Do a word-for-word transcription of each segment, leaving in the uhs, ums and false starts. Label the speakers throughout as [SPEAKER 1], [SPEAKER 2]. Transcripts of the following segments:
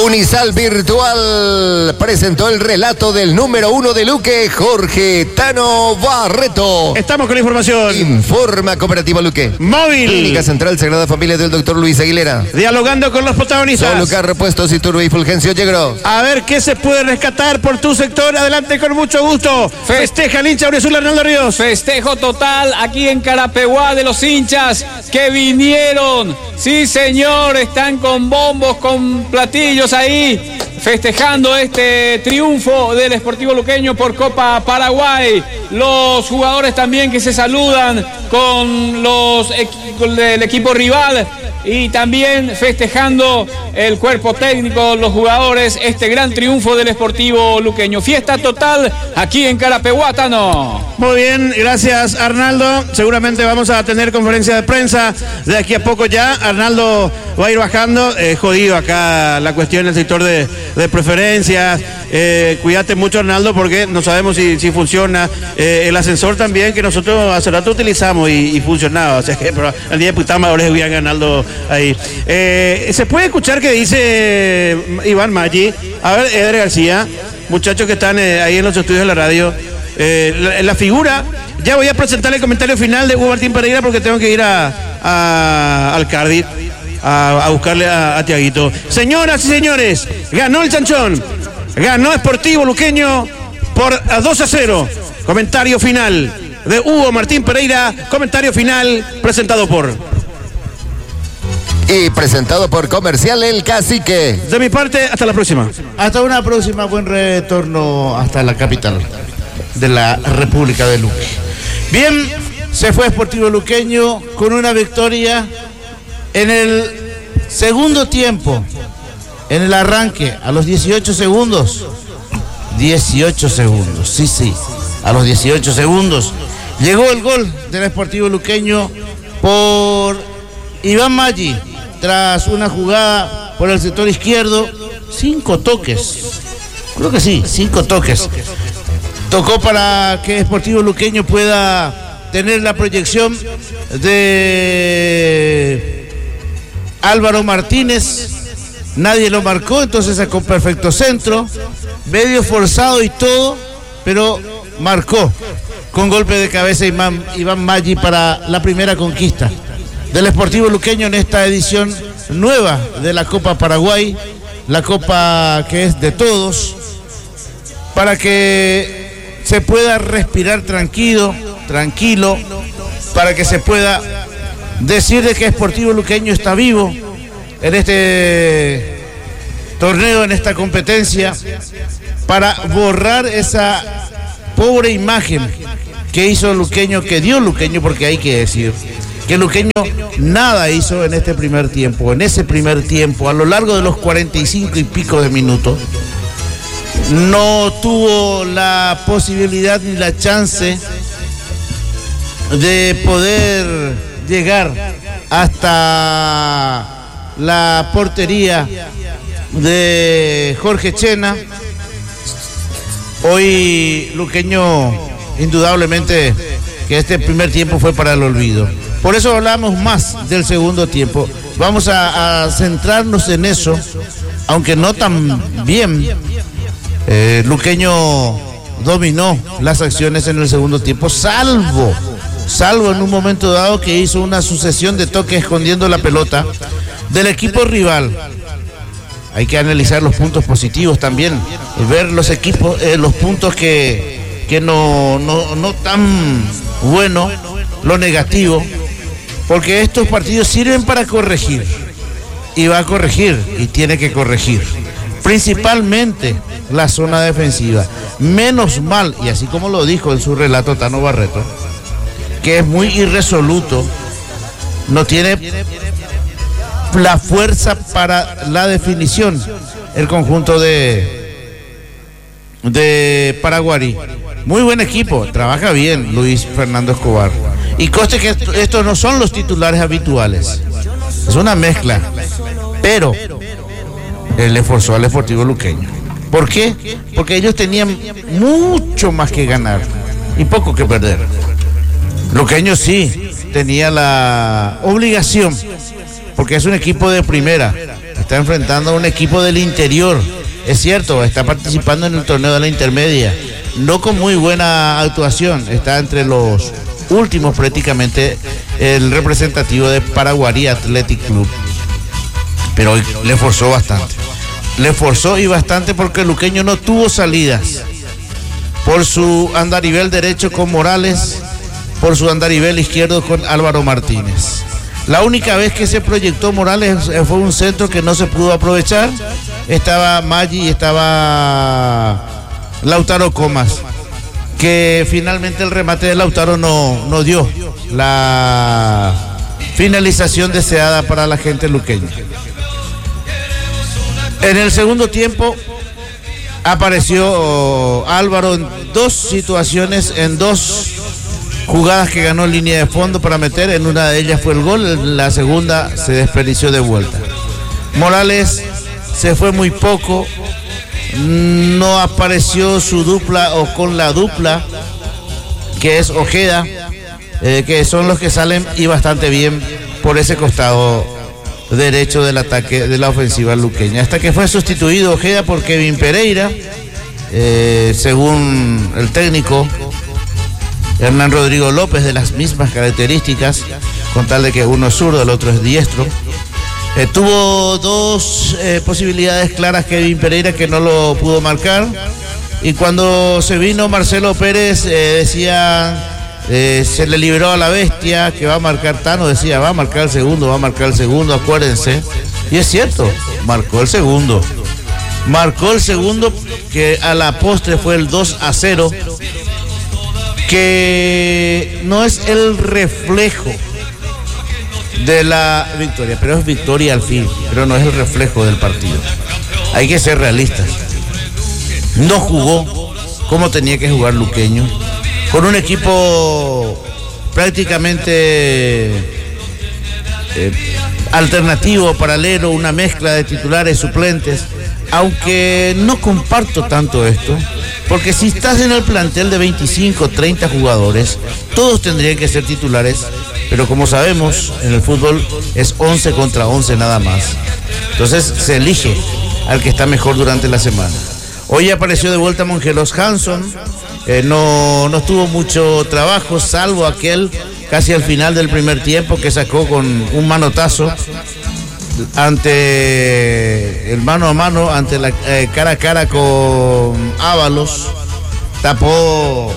[SPEAKER 1] Unisal Virtual presentó el relato del número uno de Luque, Jorge Tano Barreto.
[SPEAKER 2] Estamos con la información.
[SPEAKER 1] Informa Cooperativa Luque.
[SPEAKER 2] Móvil.
[SPEAKER 1] Clínica Central Sagrada Familia del doctor Luis Aguilera.
[SPEAKER 2] Dialogando con los protagonistas.
[SPEAKER 1] Solo Lucar, Repuestos y Turbo y Fulgencio Yegro.
[SPEAKER 2] A ver qué se puede rescatar por tu sector. Adelante con mucho gusto. Festeja el hincha Auriazul Arnaldo Ríos.
[SPEAKER 3] Festejo total aquí en Carapeguá de los hinchas que vinieron. Sí, señor, están con bombos, con platillos ahí, festejando este triunfo del Sportivo Luqueño por Copa Paraguay. Los jugadores también que se saludan con los con el equipo rival y también festejando el cuerpo técnico, los jugadores, este gran triunfo del Sportivo Luqueño. Fiesta total aquí en Carapeguá, Tano.
[SPEAKER 2] Muy bien, gracias Arnaldo. Seguramente vamos a tener conferencia de prensa de aquí a poco ya. Arnaldo va a ir bajando. Eh, jodido acá la cuestión del sector de, de preferencias. Eh, cuídate mucho, Arnaldo, porque no sabemos si, si funciona. Eh, el ascensor también, que nosotros hace rato utilizamos y, y funcionaba. O sea que pero al día de putama ahora es bien Arnaldo ahí. Eh, ¿Se puede escuchar qué dice Iván Maggi? A ver, Eder García, muchachos que están eh, ahí en los estudios de la radio. Eh, la, la figura, ya voy a presentar el comentario final de Hugo Martín Pereira porque tengo que ir a, a, al Cardiff a, a buscarle a, a Tiaguito. Señoras y señores, ganó el Chanchón, ganó Sportivo Luqueño por dos a cero. Comentario final de Hugo Martín Pereira, comentario final presentado por...
[SPEAKER 1] Y presentado por Comercial El Cacique.
[SPEAKER 2] De mi parte, hasta la próxima.
[SPEAKER 4] Hasta una próxima, buen retorno hasta la capital de la República de Luque. Bien, se fue Sportivo Luqueño con una victoria en el segundo tiempo, en el arranque, a los dieciocho segundos. dieciocho segundos, sí, sí, a los dieciocho segundos. Llegó el gol del Sportivo Luqueño por Iván Maggi, tras una jugada por el sector izquierdo, cinco toques, creo que sí, cinco toques. Tocó para que Sportivo Luqueño pueda tener la proyección de Álvaro Martínez. Nadie lo marcó, entonces sacó perfecto centro, medio forzado y todo, pero marcó con golpe de cabeza Iván, Iván Maggi para la primera conquista del Sportivo Luqueño en esta edición nueva de la Copa Paraguay, la Copa que es de todos, para que se pueda respirar tranquilo, tranquilo, para que se pueda decir de que Sportivo Luqueño está vivo en este torneo, en esta competencia, para borrar esa pobre imagen que hizo Luqueño, que dio Luqueño, porque hay que decir que Luqueño nada hizo en este primer tiempo, en ese primer tiempo, a lo largo de los cuarenta y cinco y pico de minutos. No tuvo la posibilidad ni la chance de poder llegar hasta la portería de Jorge Chena. Hoy Luqueño, indudablemente que este primer tiempo fue para el olvido. Por eso hablamos más del segundo tiempo. Vamos a, a centrarnos en eso, aunque no tan bien. Eh, Luqueño dominó las acciones en el segundo tiempo, salvo, salvo en un momento dado que hizo una sucesión de toques escondiendo la pelota del equipo rival. Hay que analizar los puntos positivos también, ver los equipos, eh, los puntos que, que no, no, no tan bueno, lo negativo, porque estos partidos sirven para corregir, y va a corregir, y tiene que corregir, principalmente la zona defensiva. Menos mal, y así como lo dijo en su relato Tano Barreto, que es muy irresoluto, no tiene la fuerza para la definición el conjunto de de Paraguarí. Muy buen equipo, trabaja bien Luis Fernando Escobar, y conste que esto, estos no son los titulares habituales, es una mezcla, pero él le forzó al Sportivo Luqueño. ¿Por qué? Porque ellos tenían mucho más que ganar y poco que perder. Luqueño sí tenía la obligación, porque es un equipo de primera, está enfrentando a un equipo del interior. Es cierto, está participando en el torneo de la intermedia, no con muy buena actuación, está entre los últimos prácticamente el representativo de Paraguarí Athletic Club, pero hoy le forzó bastante, le forzó y bastante porque el luqueño no tuvo salidas por su andarivel derecho con Morales, por su andarivel izquierdo con Álvaro Martínez. La única vez que se proyectó Morales fue un centro que no se pudo aprovechar. Estaba Maggi y estaba Lautaro Comas, que finalmente el remate de Lautaro no, no dio la finalización deseada para la gente luqueña. En el segundo tiempo apareció Álvaro en dos situaciones, en dos jugadas que ganó en línea de fondo para meter. En una de ellas fue el gol, en la segunda se desperdició de vuelta. Morales se fue muy poco, no apareció su dupla o con la dupla que es Ojeda, eh, que son los que salen y bastante bien por ese costado derecho del ataque de la ofensiva luqueña, hasta que fue sustituido Ojeda por Kevin Pereira, eh, según el técnico Hernán Rodrigo López, de las mismas características, con tal de que uno es zurdo, el otro es diestro. Eh, tuvo dos eh, posibilidades claras Kevin Pereira, que no lo pudo marcar, y cuando se vino Marcelo Pérez eh, decía, eh, se le liberó a la bestia, que va a marcar Tano, decía, va a marcar el segundo, va a marcar el segundo, acuérdense, y es cierto, marcó el segundo, marcó el segundo, que a la postre fue el dos a cero, que no es el reflejo de la victoria, pero es victoria al fin, pero no es el reflejo del partido. Hay que ser realistas. No jugó como tenía que jugar luqueño, con un equipo prácticamente eh, alternativo, paralelo, una mezcla de titulares, suplentes, aunque no comparto tanto esto, porque si estás en el plantel de veinticinco, treinta jugadores, todos tendrían que ser titulares, pero como sabemos, en el fútbol es once contra once nada más. Entonces se elige al que está mejor durante la semana. Hoy apareció de vuelta Mongelos Hanson, eh, no, no tuvo mucho trabajo, salvo aquel casi al final del primer tiempo que sacó con un manotazo ante el mano a mano, ante la eh, cara a cara con Ábalos, tapó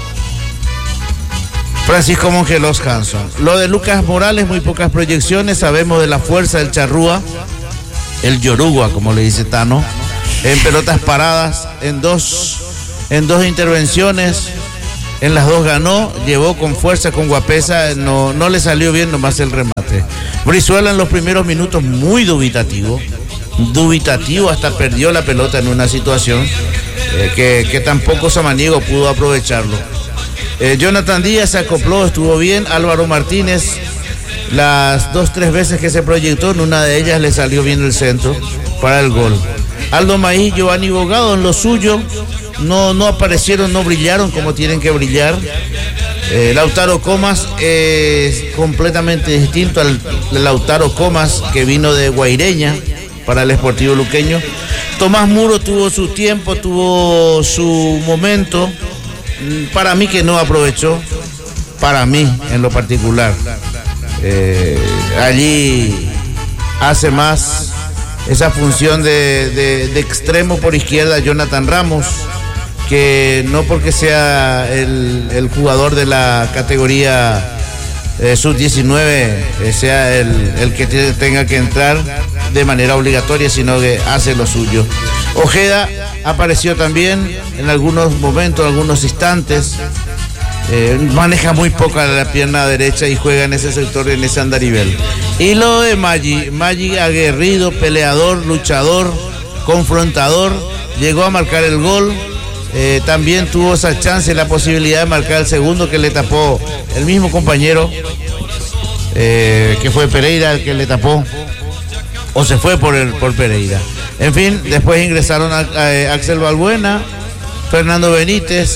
[SPEAKER 4] Francisco Mongelos Hanson. Lo de Lucas Morales, muy pocas proyecciones, sabemos de la fuerza del charrúa, el yorugua, como le dice Tano, en pelotas paradas, en dos, en dos intervenciones, en las dos ganó, llevó con fuerza, con guapesa, no, no le salió bien nomás el remate. Brizuela en los primeros minutos muy dubitativo, dubitativo, hasta perdió la pelota en una situación eh, que, que tampoco Samaniego pudo aprovecharlo. Eh, Jonathan Díaz se acopló, estuvo bien. Álvaro Martínez, las dos, tres veces que se proyectó, en una de ellas le salió bien el centro para el gol. Aldo Maíz, Giovanni Bogado en lo suyo, no, no aparecieron, no brillaron como tienen que brillar. Eh, Lautaro Comas es completamente distinto al Lautaro Comas que vino de Guaireña para el Sportivo Luqueño. Tomás Muro tuvo su tiempo, tuvo su momento. Para mí que no aprovechó, para mí en lo particular. Eh, allí hace más esa función de, de, de extremo por izquierda Jonathan Ramos, que no porque sea el, el jugador de la categoría eh, sub diecinueve eh, sea el, el que tenga que entrar de manera obligatoria, sino que hace lo suyo. Ojeda apareció también en algunos momentos, algunos instantes, eh, maneja muy poca la pierna derecha y juega en ese sector, en ese andarivel. Y lo de Maggi, Maggi aguerrido, peleador, luchador, confrontador, llegó a marcar el gol, eh, también tuvo esa chance, la posibilidad de marcar el segundo que le tapó el mismo compañero, eh, que fue Pereira el que le tapó, o se fue por, el, por Pereira. En fin, después ingresaron a, a, a Axel Balbuena, Fernando Benítez,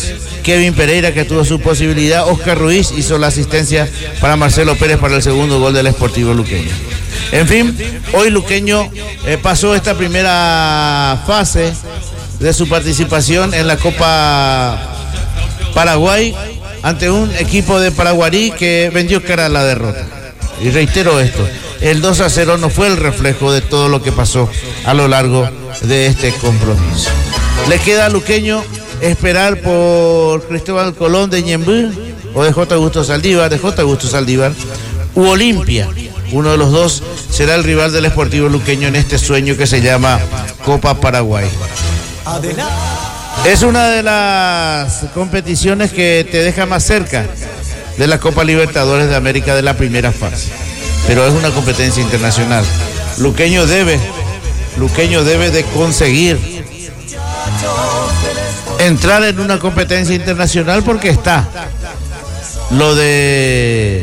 [SPEAKER 4] Kevin Pereira, que tuvo su posibilidad. Oscar Ruiz hizo la asistencia para Marcelo Pérez para el segundo gol del Sportivo Luqueño. En fin, hoy Luqueño eh, pasó esta primera fase de su participación en la Copa Paraguay ante un equipo de Paraguarí que vendió cara a la derrota. Y reitero esto, el dos a cero no fue el reflejo de todo lo que pasó a lo largo de este compromiso. Le queda a Luqueño esperar por Cristóbal Colón de Ñembú o de J. Augusto Saldívar, de J. Augusto Saldívar, u Olimpia. Uno de los dos será el rival del Sportivo Luqueño en este sueño que se llama Copa Paraguay. Es una de las competiciones que te deja más cerca de la Copa Libertadores de América de la primera fase, pero es una competencia internacional. Luqueño debe, Luqueño debe de conseguir entrar en una competencia internacional porque está lo de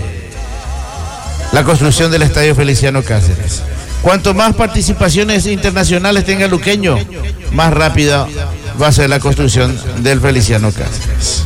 [SPEAKER 4] la construcción del Estadio Feliciano Cáceres. Cuanto más participaciones internacionales tenga Luqueño, más rápida va a ser la construcción del Feliciano Cáceres.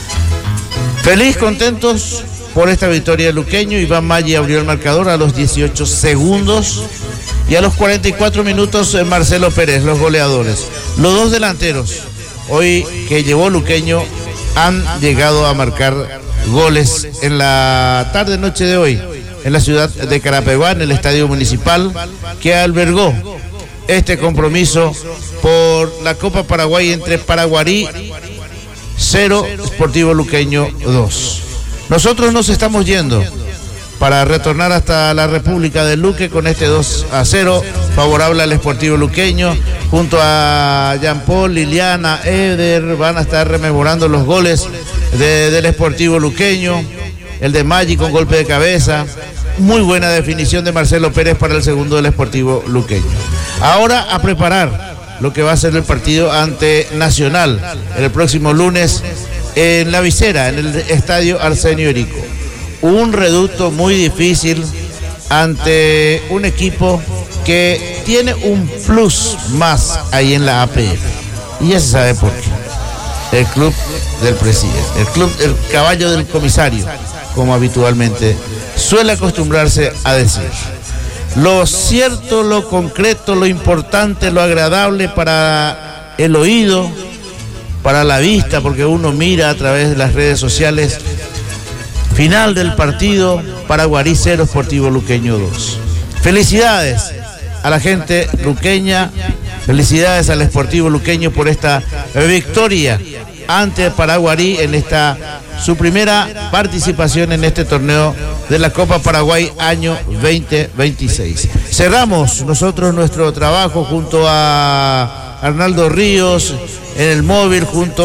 [SPEAKER 4] Feliz, contentos por esta victoria de Luqueño. Iván Maggi abrió el marcador a los dieciocho segundos y a los cuarenta y cuatro minutos Marcelo Pérez, los goleadores. Los dos delanteros hoy que llevó Luqueño han llegado a marcar goles en la tarde-noche de hoy en la ciudad de Carapeguá, en el estadio municipal que albergó este compromiso por la Copa Paraguay entre Paraguarí cero, Sportivo Luqueño dos. Nosotros nos estamos yendo para retornar hasta la República del Luque con este dos a cero favorable al Sportivo Luqueño. Junto a Jean Paul, Liliana, Eder van a estar rememorando los goles de, del Sportivo Luqueño. El de Maggi con golpe de cabeza. Muy buena definición de Marcelo Pérez para el segundo del Sportivo Luqueño. Ahora a preparar lo que va a ser el partido ante Nacional el próximo lunes en la Visera, en el estadio Arsenio Erico. Un reducto muy difícil ante un equipo que tiene un plus más ahí en la A P F. Y ya se sabe por qué. El club del presidente, el club, el caballo del comisario, como habitualmente suele acostumbrarse a decir. Lo cierto, lo concreto, lo importante, lo agradable para el oído, para la vista, porque uno mira a través de las redes sociales. Final del partido, Paraguarí cero, Sportivo Luqueño dos. Felicidades a la gente luqueña, felicidades al Sportivo Luqueño por esta victoria ante Paraguarí en esta su primera participación en este torneo de la Copa Paraguay año veinte veintiséis. Cerramos nosotros nuestro trabajo junto a Arnaldo Ríos en el móvil, junto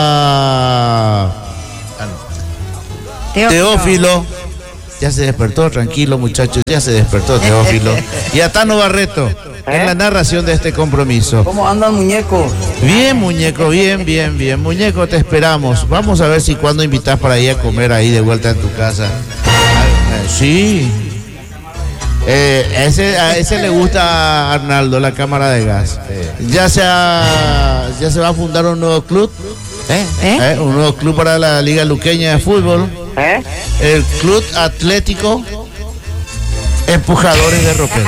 [SPEAKER 4] a Teófilo. Teófilo. Ya se despertó, tranquilo muchachos, ya se despertó Teófilo. Y a Tano Barreto en ¿Eh? la narración de este compromiso.
[SPEAKER 5] ¿Cómo anda el muñeco?
[SPEAKER 4] Bien, muñeco, bien, bien, bien. Muñeco, te esperamos. Vamos a ver si cuando invitas para ir a comer ahí de vuelta en tu casa. Ah, sí. Eh, ese, a ese le gusta a Arnaldo, la cámara de gas. Ya se, ha, ya se va a fundar un nuevo club. ¿Eh? ¿Eh? ¿Eh? Un nuevo club para la Liga Luqueña de Fútbol. ¿Eh? El Club Atlético Empujadores de Ropero.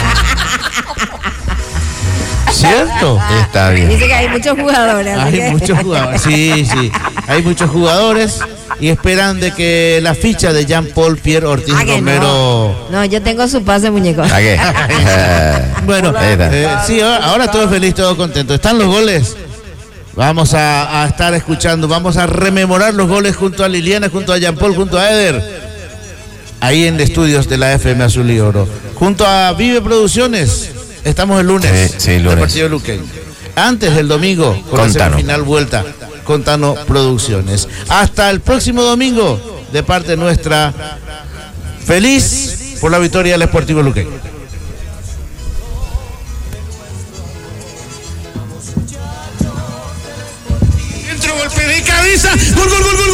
[SPEAKER 4] ¿Cierto?
[SPEAKER 1] Está bien.
[SPEAKER 6] Dice que hay muchos jugadores.
[SPEAKER 4] Hay que... muchos jugadores, sí, sí. Hay muchos jugadores y esperan de que la ficha de Jean Paul Pierre Ortiz ah, Romero...
[SPEAKER 6] No. no, yo tengo su pase, muñeco.
[SPEAKER 1] ¿A qué?
[SPEAKER 4] Bueno, eh, sí, ahora, ahora todo feliz, todo contento. ¿Están los goles? Vamos a, a estar escuchando, vamos a rememorar los goles junto a Liliana, junto a Jean Paul, junto a Eder, ahí en estudios de la F M Azul y Oro. Junto a Vive Producciones, estamos el lunes,
[SPEAKER 1] sí, sí, lunes.
[SPEAKER 4] El partido Luqueño. Antes del domingo, con Contano. La semifinal vuelta, con Tano Producciones. Hasta el próximo domingo, de parte nuestra, feliz por la victoria del Sportivo Luqueño.
[SPEAKER 7] Golpe de cabeza, gol, gol, gol, gol.